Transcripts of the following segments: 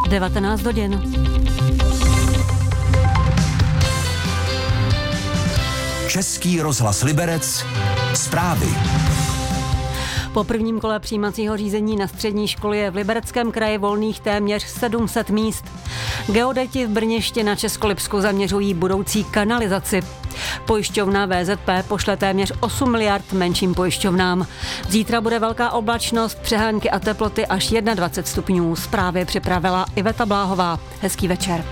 19 hodin. Český rozhlas Liberec. Zprávy. Po prvním kole přijímacího řízení na střední školy je v Libereckém kraji volných téměř 700 míst. Geodeti v Brněšti na Českolipsku zaměřují budoucí kanalizaci. Pojišťovna VZP pošle téměř 8 miliard menším pojišťovnám. Zítra bude velká oblačnost, přehánky a teploty až 21 stupňů. Zprávy připravila Iveta Bláhová. Hezký večer.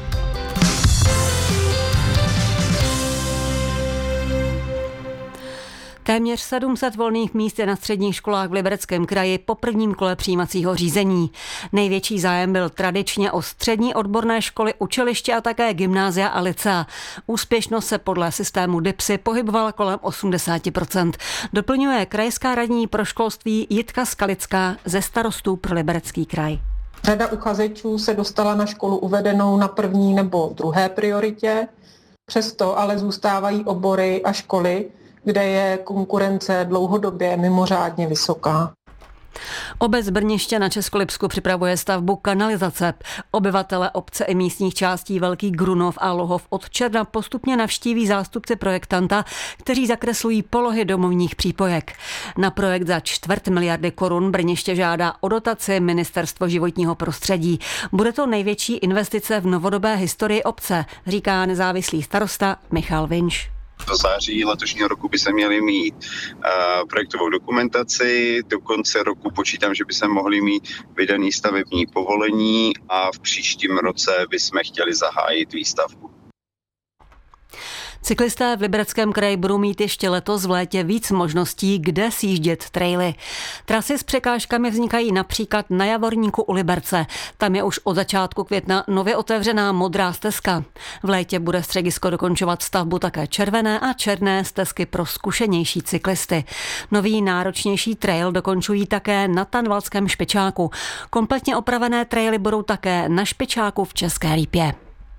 Téměř 700 volných míst je na středních školách v Libereckém kraji po prvním kole přijímacího řízení. Největší zájem byl tradičně o střední odborné školy, učiliště a také gymnázia a lycea. Úspěšnost se podle systému DIPSy pohybovala kolem 80%. Doplňuje krajská radní pro školství Jitka Skalická ze Starostů pro Liberecký kraj. Řada uchazečů se dostala na školu uvedenou na první nebo druhé prioritě, přesto ale zůstávají obory a školy, kde je konkurence dlouhodobě mimořádně vysoká. Obec Brněště na Českolipsku připravuje stavbu kanalizace. Obyvatele obce i místních částí Velký Grunov a Lohov od června postupně navštíví zástupci projektanta, kteří zakreslují polohy domovních přípojek. Na projekt za 250 miliardy korun Brněště žádá o dotaci Ministerstvo životního prostředí. Bude to největší investice v novodobé historii obce, říká nezávislý starosta Michal Vinš. Do září letošního roku by se měli mít projektovou dokumentaci, do konce roku počítám, že by se mohli mít vydaný stavební povolení a v příštím roce bychom chtěli zahájit výstavbu. Cyklisté v Libereckém kraji budou mít ještě letos v létě víc možností, kde sjíždět traily. Trasy s překážkami vznikají například na Javorníku u Liberce. Tam je už od začátku května nově otevřená modrá stezka. V létě bude středisko dokončovat stavbu také červené a černé stezky pro zkušenější cyklisty. Nový náročnější trail dokončují také na Tanvalském Špičáku. Kompletně opravené traily budou také na Špičáku v České Lípě.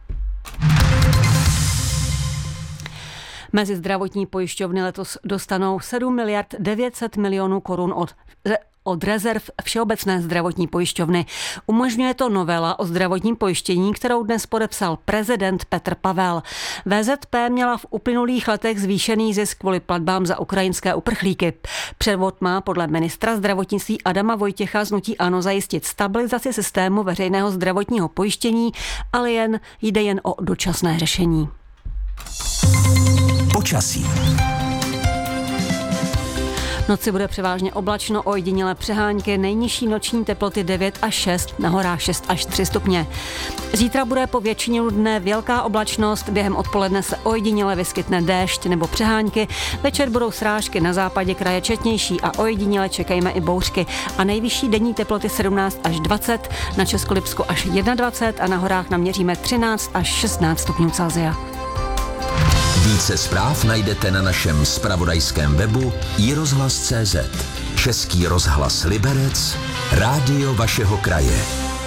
Mezi zdravotní pojišťovny letos dostanou 7 miliard 900 milionů korun od rezerv Všeobecné zdravotní pojišťovny. Umožňuje to novela o zdravotním pojištění, kterou dnes podepsal prezident Petr Pavel. VZP měla v uplynulých letech zvýšený zisk kvůli platbám za ukrajinské uprchlíky. Převod má podle ministra zdravotnictví Adama Vojtěcha z hnutí ANO zajistit stabilizaci systému veřejného zdravotního pojištění, ale jde jen o dočasné řešení. Počasí. V noci bude převážně oblačno, ojedinělé přehánky, nejnižší noční teploty 9 až 6, na horách 6 až 3 stupně. Zítra bude po většinu dne velká oblačnost, během odpoledne se ojediněle vyskytne déšť nebo přehánky, večer budou srážky na západě kraje četnější a ojediněle čekejme i bouřky a nejvyšší denní teploty 17 až 20, na Českolipsku až 21 a na horách naměříme 13 až 16 stupňů Celsia. Více zpráv najdete na našem zpravodajském webu iRozhlas.cz. Český rozhlas Liberec, rádio vašeho kraje.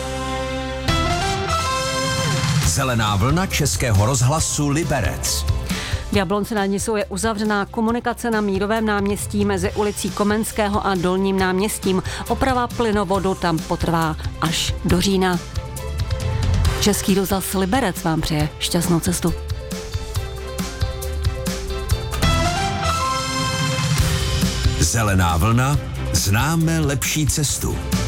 Zelená vlna Českého rozhlasu Liberec. V Jablonci nad Nisou je uzavřená komunikace na Mírovém náměstí mezi ulicí Komenského a Dolním náměstím. Oprava plynovodu tam potrvá až do října. Český rozhlas Liberec vám přeje šťastnou cestu. Zelená vlna, známe lepší cestu.